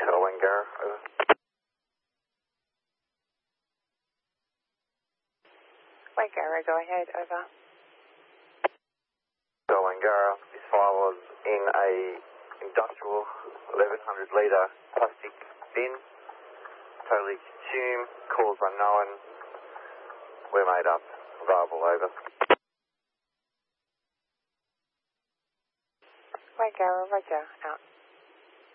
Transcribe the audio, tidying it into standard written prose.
Hotel Wangara, over. Wangara, go ahead, over. Hotel Wangara, this fire was in a industrial 1100 litre plastic bin, totally consumed, cause unknown, we're made up, available, over. Wangara, roger, out.